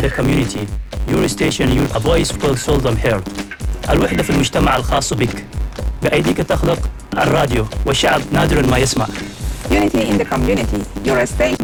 the community. Your station, a voice will seldom heard. الوحدة في المجتمع الخاص بك. بأيديك تخلق الراديو والشعب نادر ما يسمع. Unity in the community. Your station.